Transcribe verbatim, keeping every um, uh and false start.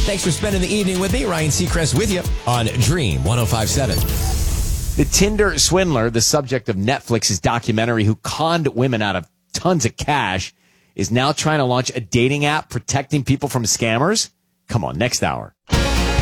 Thanks for spending the evening with me. Ryan Seacrest with you on Dream one oh five point seven. The Tinder swindler, the subject of Netflix's documentary who conned women out of tons of cash, is now trying to launch a dating app protecting people from scammers. Come on, next hour.